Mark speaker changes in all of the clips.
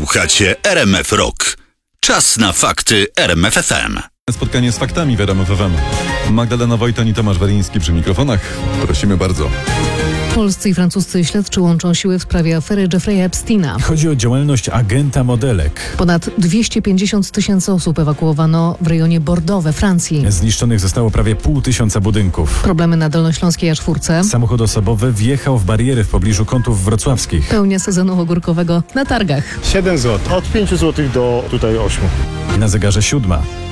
Speaker 1: Słuchacie RMF Rock. Czas na fakty RMF FM.
Speaker 2: Spotkanie z faktami w RMF FM. Magdalena Wojtan i Tomasz Weliński przy mikrofonach. Prosimy bardzo.
Speaker 3: Polscy i francuscy śledczy łączą siły w sprawie afery Jeffrey'a Epsteina.
Speaker 2: Chodzi o działalność agenta modelek.
Speaker 3: Ponad 250 000 osób ewakuowano w rejonie Bordeaux we Francji.
Speaker 2: Zniszczonych zostało prawie 500 budynków.
Speaker 3: Problemy na Dolnośląskiej A4.
Speaker 2: Samochód osobowy wjechał w bariery w pobliżu kątów wrocławskich.
Speaker 3: Pełnia sezonu ogórkowego na targach.
Speaker 4: 7 zł. Od 5 zł do tutaj 8.
Speaker 2: Na zegarze 7.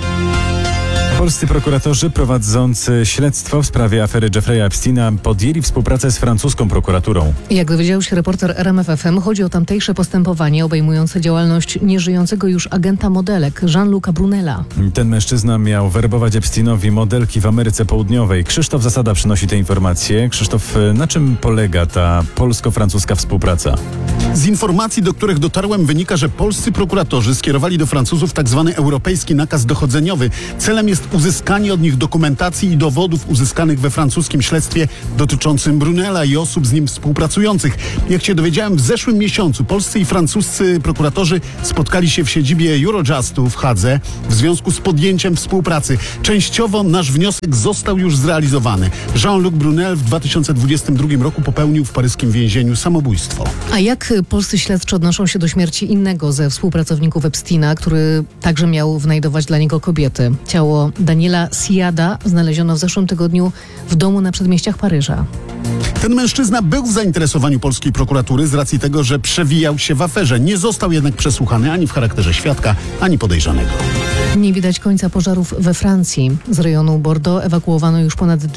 Speaker 2: Polscy prokuratorzy prowadzący śledztwo w sprawie afery Jeffrey'a Epsteina podjęli współpracę z francuską prokuraturą.
Speaker 3: Jak dowiedział się reporter RMF FM, chodzi o tamtejsze postępowanie obejmujące działalność nieżyjącego już agenta modelek Jean-Luca Brunella.
Speaker 2: Ten mężczyzna miał werbować Epsteinowi modelki w Ameryce Południowej. Krzysztof Zasada przynosi te informacje. Krzysztof, na czym polega ta polsko-francuska współpraca?
Speaker 5: Z informacji, do których dotarłem, wynika, że polscy prokuratorzy skierowali do Francuzów tzw. europejski nakaz dochodzeniowy. Celem jest uzyskanie od nich dokumentacji i dowodów uzyskanych we francuskim śledztwie dotyczącym Brunella i osób z nim współpracujących. Jak się dowiedziałem, w zeszłym miesiącu polscy i francuscy prokuratorzy spotkali się w siedzibie Eurojustu w Hadze w związku z podjęciem współpracy. Częściowo nasz wniosek został już zrealizowany. Jean-Luc Brunel w 2022 roku popełnił w paryskim więzieniu samobójstwo.
Speaker 3: A jak polscy śledczy odnoszą się do śmierci innego ze współpracowników Epsteina, który także miał wynajdować dla niego kobiety? Ciało Daniela Siada znaleziono w zeszłym tygodniu w domu na przedmieściach Paryża.
Speaker 5: Ten mężczyzna był w zainteresowaniu polskiej prokuratury z racji tego, że przewijał się w aferze. Nie został jednak przesłuchany ani w charakterze świadka, ani podejrzanego.
Speaker 3: Nie widać końca pożarów we Francji. Z rejonu Bordeaux ewakuowano już ponad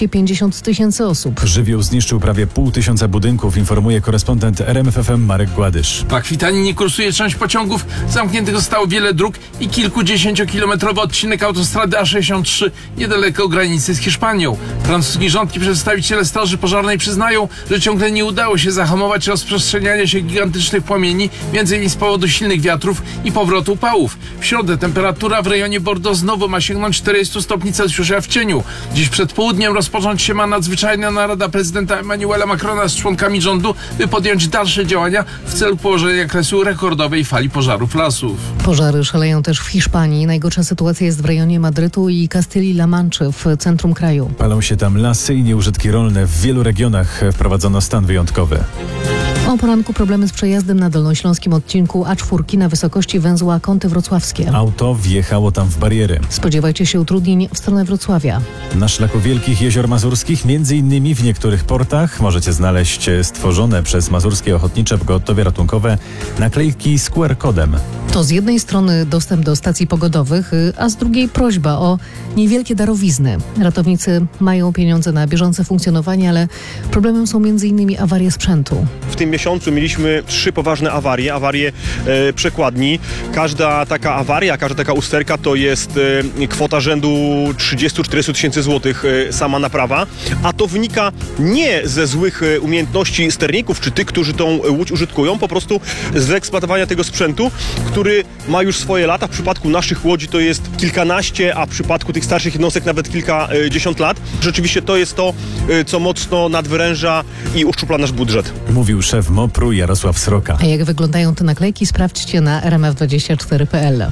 Speaker 3: 250 000 osób.
Speaker 2: Żywioł zniszczył prawie 500 budynków, informuje korespondent RMF FM Marek Gładysz.
Speaker 6: W Akwitanii nie kursuje część pociągów, zamkniętych zostało wiele dróg i kilkudziesięciokilometrowy odcinek autostrady A63 niedaleko granicy z Hiszpanią. Francuski rząd i przedstawiciele Straży Pożarnej przyznają, że ciągle nie udało się zahamować rozprzestrzeniania się gigantycznych płomieni, m.in. z powodu silnych wiatrów i powrotu upałów. W środę temperatura w rejonie Bordeaux znowu ma sięgnąć 40 stopni Celsjusza w cieniu. Dziś przed południem rozpocząć się ma nadzwyczajna narada prezydenta Emmanuela Macrona z członkami rządu, by podjąć dalsze działania w celu położenia kresu rekordowej fali pożarów lasów.
Speaker 3: Pożary szaleją też w Hiszpanii. Najgorsza sytuacja jest w rejonie Madrytu i Castylii-La Manche w centrum kraju.
Speaker 2: Palą się tam lasy i nieużytki rolne. W wielu regionach wprowadzono stan wyjątkowy.
Speaker 3: O poranku problemy z przejazdem na dolnośląskim odcinku A4 na wysokości węzła Kąty Wrocławskie.
Speaker 2: Auto wjechało tam w bariery.
Speaker 3: Spodziewajcie się utrudnień w stronę Wrocławia.
Speaker 2: Na szlaku Wielkich Jezior Mazurskich, m.in. w niektórych portach, możecie znaleźć stworzone przez Mazurskie Ochotnicze Pogotowie Ratunkowe naklejki z QR-kodem.
Speaker 3: To z jednej strony dostęp do stacji pogodowych, a z drugiej prośba o niewielkie darowizny. Ratownicy mają pieniądze na bieżące funkcjonowanie, ale problemem są m.in. awarie sprzętu.
Speaker 4: W tym miesiącu mieliśmy 3 poważne awarie przekładni. Każda taka awaria, każda taka usterka to jest kwota rzędu 30-40 tysięcy złotych sama naprawa, a to wynika nie ze złych umiejętności sterników czy tych, którzy tą łódź użytkują, po prostu z wyeksploatowania tego sprzętu, który ma już swoje lata. W przypadku naszych łodzi to jest kilkanaście, a w przypadku tych starszych jednostek nawet kilkadziesiąt lat. Rzeczywiście to jest to, co mocno nadwyręża i uszczupla nasz budżet.
Speaker 2: Mówił szef MOPR-u Jarosław Sroka.
Speaker 3: A jak wyglądają te naklejki, sprawdźcie na rmf24.pl.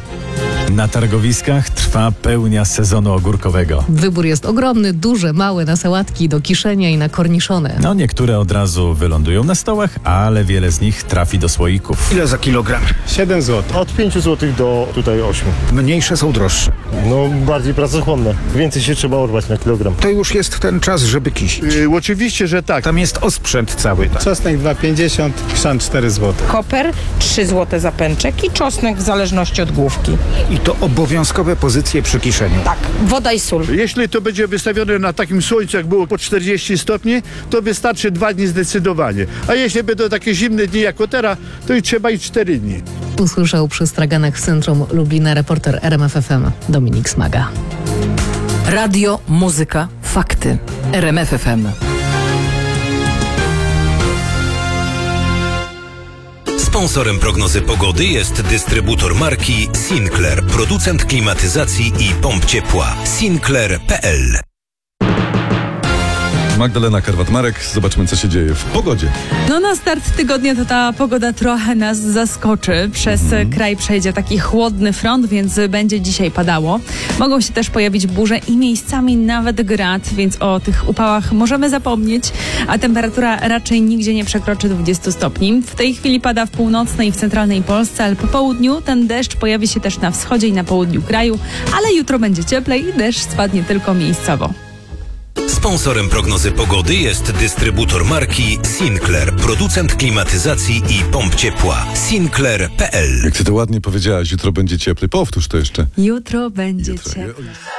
Speaker 2: Na targowiskach trwa pełnia sezonu ogórkowego.
Speaker 3: Wybór jest ogromny, duże, małe, na sałatki, do kiszenia i na korniszony.
Speaker 2: No niektóre od razu wylądują na stołach, ale wiele z nich trafi do słoików.
Speaker 7: Ile za kilogram?
Speaker 4: 7 zł. Od 5 zł do tutaj 8.
Speaker 7: Mniejsze są droższe.
Speaker 4: No bardziej pracochłonne. Więcej się trzeba urwać na kilogram.
Speaker 7: To już jest ten czas, żeby kisić.
Speaker 4: Oczywiście, że tak.
Speaker 7: Tam jest osprzęt cały. Tak?
Speaker 8: Czosnek 2,50, chrzan 4 zł.
Speaker 9: Koper 3 zł za pęczek i czosnek w zależności od główki.
Speaker 7: I to obowiązkowe pozycje przy kiszeniu.
Speaker 9: Tak, woda i sól.
Speaker 10: Jeśli to będzie wystawione na takim słońcu, jak było po 40 stopni, to wystarczy 2 dni zdecydowanie. A jeśli będą takie zimne dni jak teraz, to i trzeba i 4 dni.
Speaker 3: Usłyszał przy straganach w centrum Lublina reporter RMF FM Dominik Smaga.
Speaker 11: Radio, muzyka, fakty. RMF FM.
Speaker 1: Sponsorem prognozy pogody jest dystrybutor marki Sinclair, producent klimatyzacji i pomp ciepła. Sinclair.pl
Speaker 12: Magdalena Karwat-Marek. Zobaczmy, co się dzieje w pogodzie.
Speaker 13: No na start tygodnia to ta pogoda trochę nas zaskoczy. Przez kraj przejdzie taki chłodny front, więc będzie dzisiaj padało. Mogą się też pojawić burze i miejscami nawet grad, więc o tych upałach możemy zapomnieć, a temperatura raczej nigdzie nie przekroczy 20 stopni. W tej chwili pada w północnej i w centralnej Polsce, ale po południu ten deszcz pojawi się też na wschodzie i na południu kraju, ale jutro będzie cieplej i deszcz spadnie tylko miejscowo.
Speaker 14: Sponsorem prognozy pogody jest dystrybutor marki Sinclair, producent klimatyzacji i pomp ciepła. Sinclair.pl.
Speaker 12: Jak ty to ładnie powiedziałaś, jutro będzie cieplej. Powtórz to jeszcze.
Speaker 13: Jutro będzie cieplej.